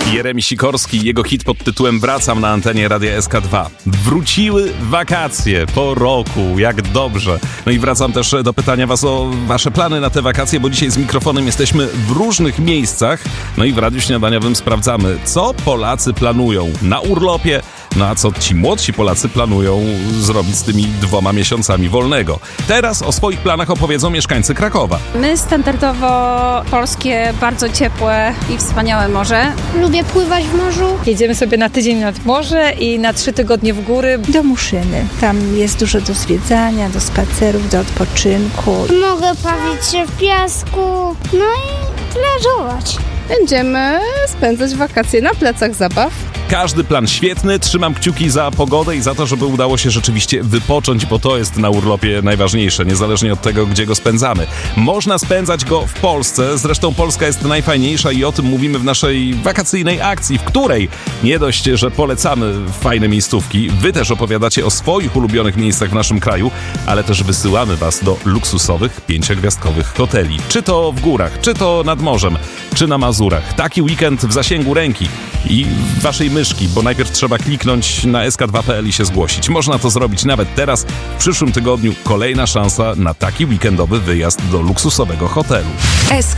Jeremi Sikorski i jego hit pod tytułem Wracam na antenie Radia SK2. Wróciły wakacje po roku, jak dobrze. No i wracam też do pytania was o wasze plany na te wakacje, bo dzisiaj z mikrofonem jesteśmy w różnych miejscach. No i w Radiu Śniadaniowym sprawdzamy, co Polacy planują na urlopie, no a co ci młodsi Polacy planują zrobić z tymi 2 miesiącami wolnego. Teraz o swoich planach opowiedzą mieszkańcy Krakowa. My standardowo polskie, bardzo ciepłe i wspaniałe morze. Lubię pływać w morzu. Jedziemy sobie na tydzień nad morze i na 3 tygodnie w góry. Do Muszyny. Tam jest dużo do zwiedzania, do spacerów, do odpoczynku. Mogę bawić się w piasku, no i plażować. Będziemy spędzać wakacje na placach zabaw. Każdy plan świetny, trzymam kciuki za pogodę i za to, żeby udało się rzeczywiście wypocząć, bo to jest na urlopie najważniejsze, niezależnie od tego, gdzie go spędzamy. Można spędzać go w Polsce, zresztą Polska jest najfajniejsza i o tym mówimy w naszej wakacyjnej akcji, w której nie dość, że polecamy fajne miejscówki, wy też opowiadacie o swoich ulubionych miejscach w naszym kraju, ale też wysyłamy was do luksusowych 5-gwiazdkowych hoteli. Czy to w górach, czy to nad morzem, czy na Mazurach. Taki weekend w zasięgu ręki i waszej myszki, bo najpierw trzeba kliknąć na sk2.pl i się zgłosić. Można to zrobić nawet teraz. W przyszłym tygodniu kolejna szansa na taki weekendowy wyjazd do luksusowego hotelu.